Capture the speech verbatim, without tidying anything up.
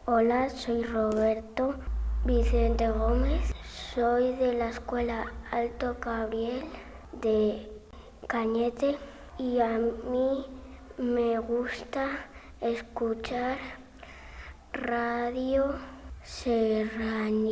Hola, soy Roberto Vicente Gómez, soy de la Escuela Alto Gabriel de Cañete y a mí me gusta escuchar Radio Serranía.